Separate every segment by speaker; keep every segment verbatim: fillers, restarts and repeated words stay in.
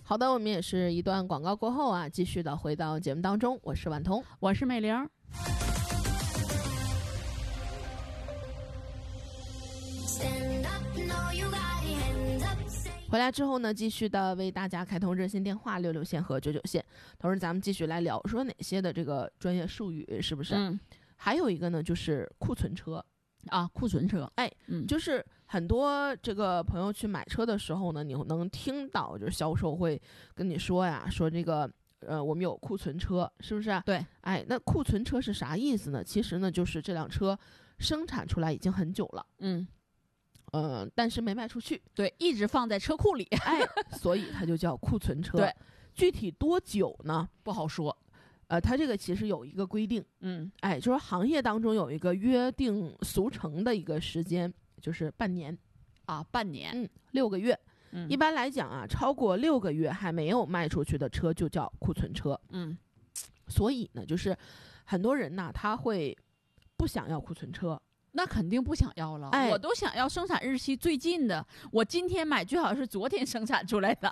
Speaker 1: 好的，我们也是一段广告过后啊，继续的回到节目当中。我是婉彤，
Speaker 2: 我是美玲。
Speaker 1: 回来之后呢，继续的为大家开通热线电话六六线和九九线。同时咱们继续来聊说哪些的这个专业术语，是不是？
Speaker 2: 嗯，
Speaker 1: 还有一个呢，就是库存车
Speaker 2: 啊，库存车。
Speaker 1: 哎，嗯，就是很多这个朋友去买车的时候呢，你能听到就是销售会跟你说呀，说这个呃，我们有库存车，是不是？
Speaker 2: 对，
Speaker 1: 哎，那库存车是啥意思呢？其实呢，就是这辆车生产出来已经很久了，
Speaker 2: 嗯。
Speaker 1: 呃，但是没卖出去，
Speaker 2: 对，一直放在车库里，
Speaker 1: 哎，所以它就叫库存车。
Speaker 2: 对，
Speaker 1: 具体多久呢？
Speaker 2: 不好说。
Speaker 1: 呃，它这个其实有一个规定，
Speaker 2: 嗯，
Speaker 1: 哎，就是行业当中有一个约定俗成的一个时间，就是半年
Speaker 2: 啊，半年，
Speaker 1: 嗯，六个月。
Speaker 2: 嗯，
Speaker 1: 一般来讲啊，超过六个月还没有卖出去的车就叫库存车。
Speaker 2: 嗯，
Speaker 1: 所以呢，就是很多人呢，他会不想要库存车。
Speaker 2: 那肯定不想要了，哎，我都想要生产日期最近的，我今天买最好是昨天生产出来的。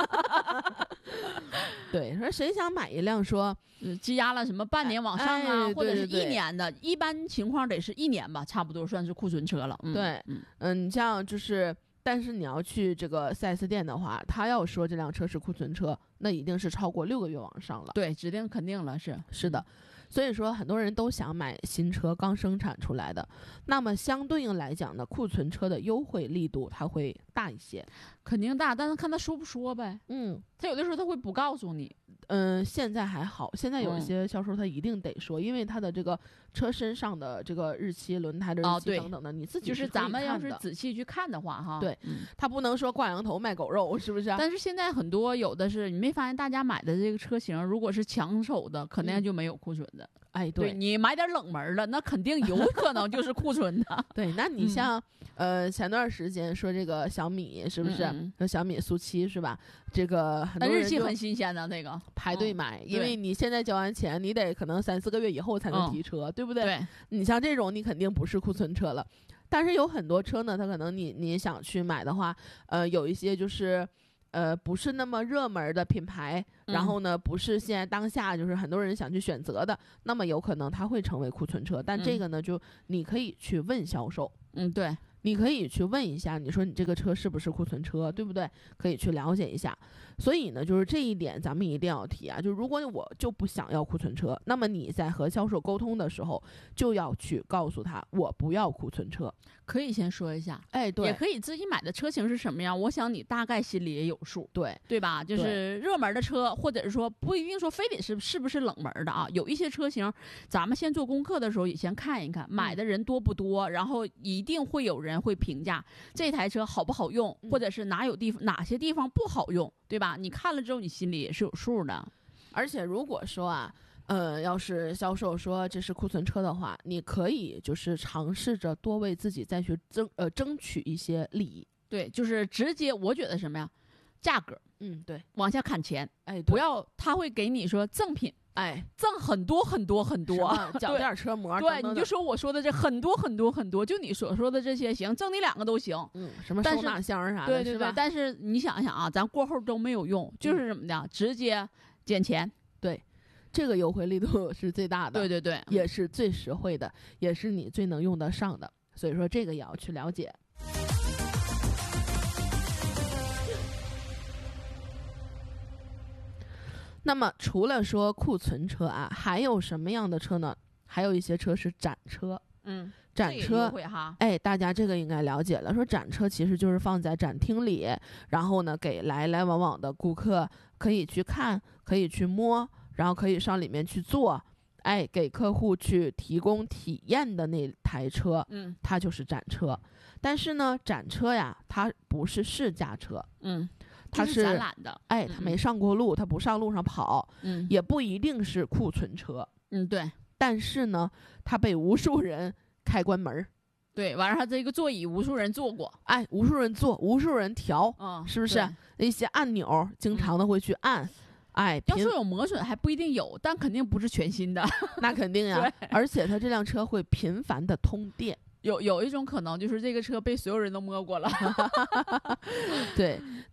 Speaker 1: 对，说谁想买一辆说
Speaker 2: 积压了什么半年往上啊，
Speaker 1: 哎、
Speaker 2: 或者是一年的，一般情况得是一年吧，差不多算是库存车了。嗯、
Speaker 1: 对，嗯嗯，你像就是，但是你要去这个 四 S 店的话，他要说这辆车是库存车，那一定是超过六个月往上了。
Speaker 2: 对，指定肯定了，是
Speaker 1: 是的。所以说很多人都想买新车刚生产出来的，那么相对应来讲呢，库存车的优惠力度它会大一些，
Speaker 2: 肯定大，但是看他说不说呗。
Speaker 1: 嗯，
Speaker 2: 他有的时候他会不告诉你。
Speaker 1: 嗯，现在还好，现在有一些销售他一定得说，嗯、因为他的这个车身上的这个日期、轮胎的日期等等的，哦、你自己
Speaker 2: 就是咱们要是仔细去看的话，哈，
Speaker 1: 对，嗯、他不能说挂羊头卖狗肉，是不是？
Speaker 2: 但是现在很多有的是，你没发现大家买的这个车型，如果是抢手的，肯定就没有库存的。
Speaker 1: 嗯、哎，
Speaker 2: 对，
Speaker 1: 对
Speaker 2: 你买点冷门的，那肯定有可能就是库存的。
Speaker 1: 对，那你像、嗯、呃前段时间说这个小米是不是？
Speaker 2: 嗯
Speaker 1: 说小米苏七是吧？这个很多人
Speaker 2: 日期很新鲜的那个
Speaker 1: 排队买，
Speaker 2: 嗯、
Speaker 1: 因为你现在交完钱，你得可能三四个月以后才能提车，嗯、对不对？
Speaker 2: 对，
Speaker 1: 你像这种你肯定不是库存车了。但是有很多车呢，它可能你你想去买的话，呃，有一些就是呃不是那么热门的品牌，然后呢不是现在当下就是很多人想去选择的，嗯、那么有可能它会成为库存车。但这个呢，嗯、就你可以去问销售，
Speaker 2: 嗯，对。
Speaker 1: 你可以去问一下，你说你这个车是不是库存车，对不对？可以去了解一下。所以呢，就是这一点咱们一定要提啊。就如果我就不想要库存车，那么你在和销售沟通的时候，就要去告诉他，我不要库存车。
Speaker 2: 可以先说一下，
Speaker 1: 哎，对，
Speaker 2: 也可以自己买的车型是什么样，我想你大概心里也有数，
Speaker 1: 对
Speaker 2: 对吧？就是热门的车，或者是说不一定说非得是是不是冷门的啊。有一些车型，咱们先做功课的时候也先看一看，买的人多不多，嗯、然后一定会有人会评价这台车好不好用，或者是哪有地方哪些地方不好用，对吧？你看了之后，你心里也是有数的。
Speaker 1: 而且如果说啊，呃，要是销售说这是库存车的话，你可以就是尝试着多为自己再去争呃争取一些利益。
Speaker 2: 对，就是直接我觉得什么呀，价格，
Speaker 1: 嗯，对，
Speaker 2: 往下砍钱，
Speaker 1: 哎，
Speaker 2: 不要他会给你说赠品。
Speaker 1: 哎，
Speaker 2: 赠很多很多很多，
Speaker 1: 脚垫车模，
Speaker 2: 对，你就说我说的这很多很多很多，就你所说的这些行，赠你两个都行，
Speaker 1: 嗯，什么收纳箱啥的，
Speaker 2: 对对对。但是你想想啊，咱过后都没有用，就是什么的，嗯、直接减钱，
Speaker 1: 对，这个优惠力度是最大的，
Speaker 2: 对对对，
Speaker 1: 也是最实惠的，也是你最能用得上的，所以说这个也要去了解。那么除了说库存车啊，还有什么样的车呢？还有一些车是展车，
Speaker 2: 嗯，
Speaker 1: 展车，哎，大家这个应该了解了。说展车其实就是放在展厅里，然后呢，给来来往往的顾客可以去看，可以去摸，然后可以上里面去坐，哎，给客户去提供体验的那台车，
Speaker 2: 嗯，
Speaker 1: 它就是展车。但是呢，展车呀，它不是试驾车，
Speaker 2: 嗯。
Speaker 1: 它是
Speaker 2: 展览的，
Speaker 1: 哎，它没上过路，它不上路上跑，
Speaker 2: 嗯，
Speaker 1: 也不一定是库存车，
Speaker 2: 嗯，对。
Speaker 1: 但是呢，它被无数人开关门，
Speaker 2: 对，完了它这个座椅无数人坐过，
Speaker 1: 哎，无数人坐，无数人调，
Speaker 2: 嗯，
Speaker 1: 是不是？那些按钮经常的会去按，嗯、哎，
Speaker 2: 要说有磨损还不一定有，但肯定不是全新的，
Speaker 1: 那肯定呀。而且它这辆车会频繁的通电。
Speaker 2: 有有一种可能就是这个车被所有人都摸过了，
Speaker 1: 对，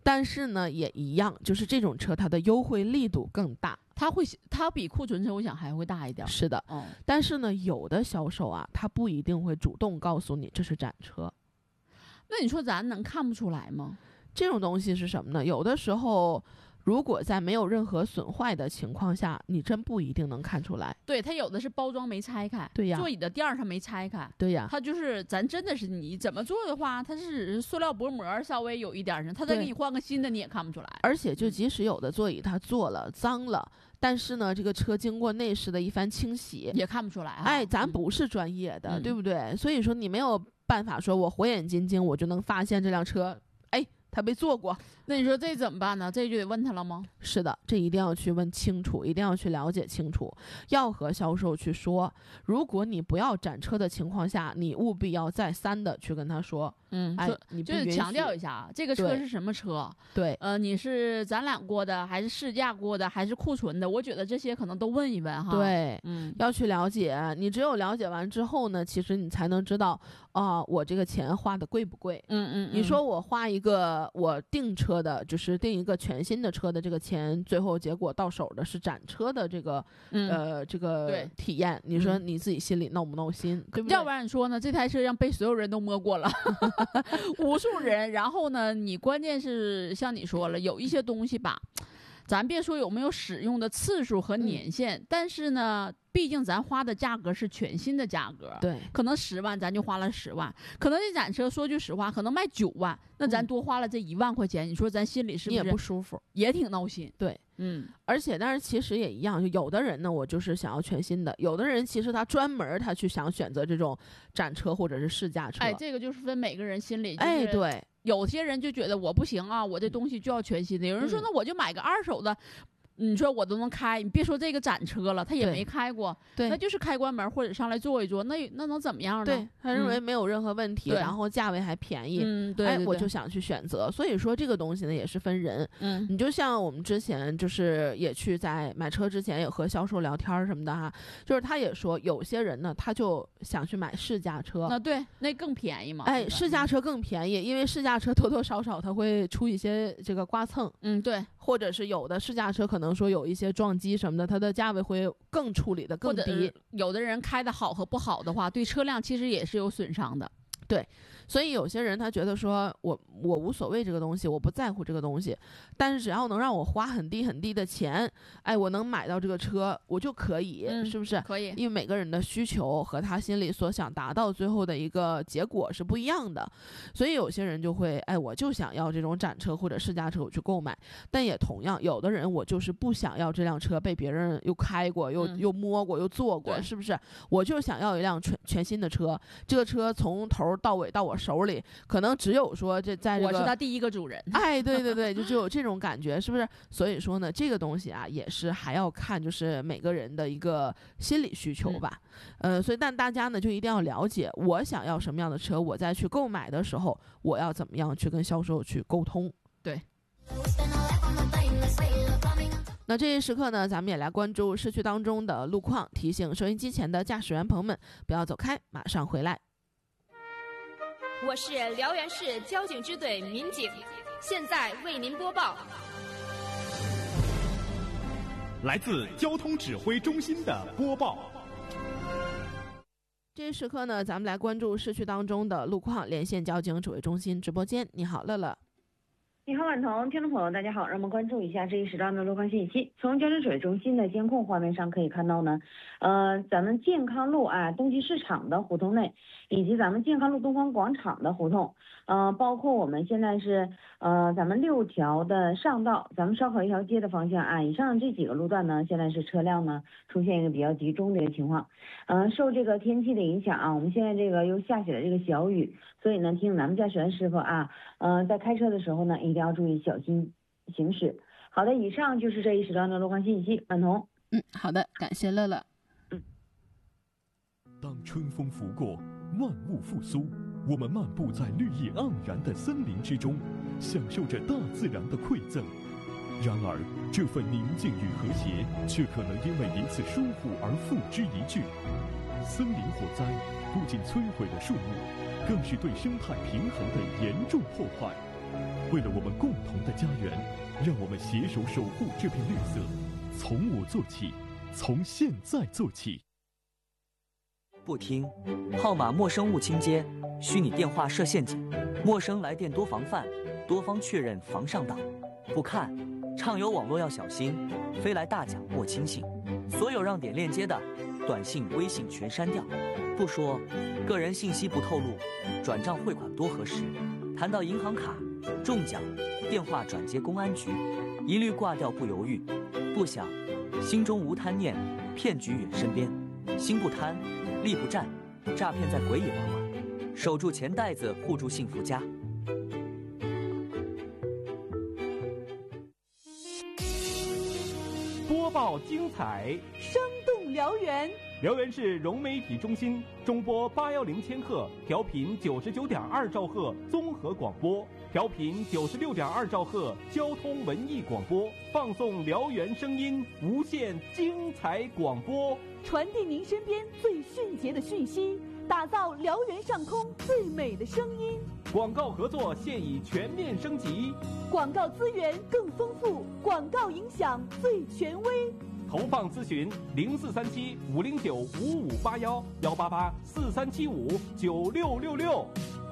Speaker 1: 但是呢也一样，就是这种车它的优惠力度更大，
Speaker 2: 它会它比库存车我想还会大一点。
Speaker 1: 是的、
Speaker 2: 哦、
Speaker 1: 但是呢有的销售啊他不一定会主动告诉你这是展车。
Speaker 2: 那你说咱能看不出来吗？
Speaker 1: 这种东西是什么呢？有的时候如果在没有任何损坏的情况下，你真不一定能看出来。
Speaker 2: 对，它有的是包装没拆开，
Speaker 1: 对呀，
Speaker 2: 座椅的垫儿它没拆开，
Speaker 1: 对呀，
Speaker 2: 它就是咱真的是你怎么做的话，它是塑料薄膜稍微有一点儿，它再给你换个新的你也看不出来。
Speaker 1: 而且就即使有的座椅它做了脏了，但是呢这个车经过内饰的一番清洗
Speaker 2: 也看不出来啊。
Speaker 1: 哎，咱不是专业的、
Speaker 2: 嗯、
Speaker 1: 对不对？所以说你没有办法说我火眼金睛我就能发现这辆车哎他被做过。
Speaker 2: 那你说这怎么办呢？这就得问他了吗？
Speaker 1: 是的，这一定要去问清楚，一定要去了解清楚，要和销售去说。如果你不要展车的情况下，你务必要再三的去跟他说，
Speaker 2: 嗯，
Speaker 1: 哎，你不
Speaker 2: 就是强调一下啊，这个车是什么车？
Speaker 1: 对，
Speaker 2: 呃，你是展览过的，还是试驾过的，还是库存的？我觉得这些可能都问一问哈。
Speaker 1: 对，
Speaker 2: 嗯，
Speaker 1: 要去了解。你只有了解完之后呢，其实你才能知道啊、呃，我这个钱花的贵不贵？
Speaker 2: 嗯嗯，
Speaker 1: 你说我花一个我订车的，就是订一个全新的车的这个钱，最后结果到手的是展车的这个、
Speaker 2: 嗯、
Speaker 1: 呃这个体验，你说你自己心里闹不闹心？嗯、对不对？
Speaker 2: 要不然你说呢？这台车让被所有人都摸过了，无数人，然后呢，你关键是像你说了，有一些东西吧，咱别说有没有使用的次数和年限，嗯、但是呢。毕竟咱花的价格是全新的价格，
Speaker 1: 对，
Speaker 2: 可能十万咱就花了十万，可能这展车说句实话，可能卖九万，那咱多花了这一万块钱，嗯、你说咱心里是不是
Speaker 1: 你也不舒服，
Speaker 2: 也挺闹心？
Speaker 1: 对，
Speaker 2: 嗯，
Speaker 1: 而且但是其实也一样，就有的人呢，我就是想要全新的，有的人其实他专门他去想选择这种展车或者是试驾车，
Speaker 2: 哎，这个就是分每个人心里，
Speaker 1: 就是，哎，对，
Speaker 2: 有些人就觉得我不行啊，我这东西就要全新的，有人说那我就买个二手的。你说我都能开，你别说这个展车了，他也没开过，
Speaker 1: 对，
Speaker 2: 那就是开关门或者上来坐一坐，那那能怎么样呢？
Speaker 1: 对，他认为没有任何问题，
Speaker 2: 嗯、
Speaker 1: 然后价位还便宜，
Speaker 2: 嗯，对, 对,
Speaker 1: 对，哎，我就想去选择。所以说这个东西呢也是分人，
Speaker 2: 嗯，
Speaker 1: 你就像我们之前就是也去在买车之前也和销售聊天什么的哈，就是他也说有些人呢他就想去买试驾车，
Speaker 2: 那对，那更便宜嘛，
Speaker 1: 哎，试驾车更便宜，因为试驾车多多少少它会出一些这个刮蹭，
Speaker 2: 嗯，对，
Speaker 1: 或者是有的试驾车可能说有一些撞击什么的，它的价位会更处理的更低。
Speaker 2: 有的人开的好和不好的话，对车辆其实也是有损伤的。
Speaker 1: 对，所以有些人他觉得说我我无所谓这个东西，我不在乎这个东西，但是只要能让我花很低很低的钱，哎，我能买到这个车，我就可以，
Speaker 2: 嗯、
Speaker 1: 是不是？
Speaker 2: 可以，
Speaker 1: 因为每个人的需求和他心里所想达到最后的一个结果是不一样的，所以有些人就会，哎，我就想要这种展车或者试驾车，我去购买。但也同样，有的人我就是不想要这辆车被别人又开过，又、嗯、又摸过，又坐过，是不是？我就想要一辆全全新的车，这个车从头到尾到我手里，可能只有说这在这个
Speaker 2: 我是他第一个主人，
Speaker 1: 哎，对对对，就只有这种感觉，是不是？所以说呢，这个东西啊，也是还要看就是每个人的一个心理需求吧。嗯、呃，所以但大家呢就一定要了解，我想要什么样的车，我在去购买的时候，我要怎么样去跟销售去沟通。
Speaker 2: 对。
Speaker 1: 那这一时刻呢，咱们也来关注市区当中的路况，提醒收音机前的驾驶员朋友们不要走开，马上回来。
Speaker 3: 我是辽源市交警支队民警，现在为您播报。
Speaker 4: 来自交通指挥中心的播报。
Speaker 1: 这一时刻呢，咱们来关注市区当中的路况，连线交警指挥中心直播间。你好，乐乐。
Speaker 5: 你好，婉彤，听众朋友，大家好，让我们关注一下这一时段的路况信息。从交通指挥中心的监控画面上可以看到呢，呃，咱们健康路啊，冬季市场的胡同内，以及咱们健康路东方广场的胡同，呃，包括我们现在是呃咱们六条的上道，咱们烧烤一条街的方向啊，以上这几个路段呢，现在是车辆呢出现一个比较集中的一个情况。呃，受这个天气的影响啊，我们现在这个又下起了这个小雨，所以呢，提醒咱们驾驶员师傅啊，呃，在开车的时候呢，一定要注意小心行驶。好的，以上就是这一时段的路况信息。婉彤，
Speaker 1: 嗯，好的，感谢乐乐。
Speaker 5: 嗯。
Speaker 6: 当春风拂过，万物复苏，我们漫步在绿意盎然的森林之中，享受着大自然的馈赠。然而，这份宁静与和谐，却可能因为一次疏忽而付之一炬。森林火灾不仅摧毁了树木，更是对生态平衡的严重破坏。 为了我们共同的家园，让我们携手守护这片绿色。从我做起，从现在做起。
Speaker 7: 不听，号码陌生勿倾接，虚拟电话设陷阱，陌生来电多防范，多方确认防上当。不看，畅游网络要小心，飞来大奖莫轻信。所有让点链接的，短信、微信全删掉。不说，个人信息不透露，转账汇款多核实。谈到银行卡、中奖，电话转接公安局，一律挂掉不犹豫。不想，心中无贪念，骗局远身边。心不贪，力不战，诈骗在鬼也往往。守住钱袋子，护住幸福家。
Speaker 4: 播报精彩，
Speaker 8: 生动辽源。
Speaker 4: 辽源市融媒体中心中波八幺零千赫，调频九十九点二兆赫综合广播，调频九十六点二兆赫交通文艺广播，放送辽源声音，无限精彩广播，
Speaker 8: 传递您身边最迅捷的讯息，打造辽源上空最美的声音。
Speaker 4: 广告合作现已全面升级，
Speaker 8: 广告资源更丰富，广告影响最权威。
Speaker 4: 投放咨询零四三七五零九五五八幺幺八八四三七五九六六六。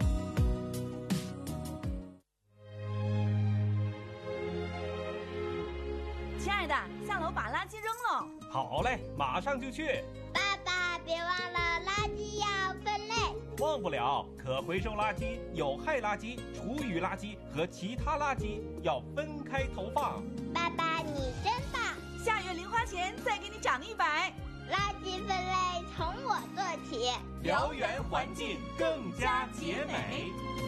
Speaker 8: 亲爱的，下楼把垃圾扔了。
Speaker 4: 好嘞，马上就去。
Speaker 9: 爸爸，别忘了垃圾要分类。
Speaker 4: 忘不了，可回收垃圾、有害垃圾、厨余垃圾和其他垃圾要分开投放。
Speaker 9: 爸爸，你真棒！
Speaker 8: 下月零花钱再给你涨一百。
Speaker 9: 垃圾分类从我做起，
Speaker 4: 辽源环境更加洁美。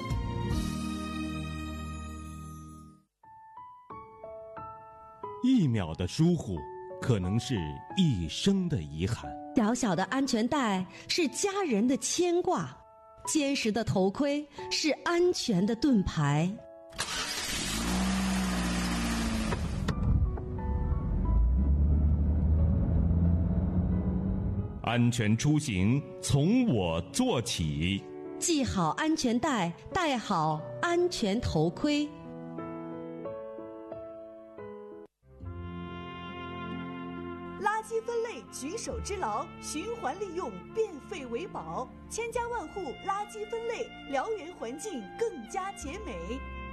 Speaker 10: 一秒的疏忽，可能是一生的遗憾。
Speaker 11: 小小的安全带是家人的牵挂，坚实的头盔是安全的盾牌。
Speaker 10: 安全出行从我做起，
Speaker 11: 系好安全带，戴好安全头盔。
Speaker 8: 垃圾分类举手之劳，循环利用，变废为宝，千家万户垃圾分类，辽源环境更加洁美。